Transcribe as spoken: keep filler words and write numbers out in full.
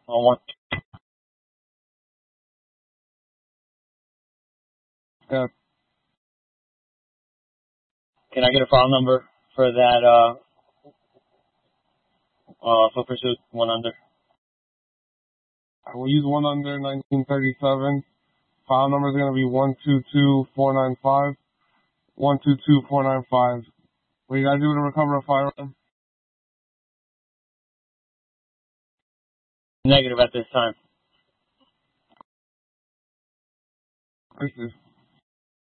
on one. Yeah. Can I get a file number for that, uh, uh, foot pursuit, one under? We'll use one under nineteen thirty-seven. File number is going to be one two two four nine five. one two two four nine five. What you got to do to recover a firearm? Negative at this time. This is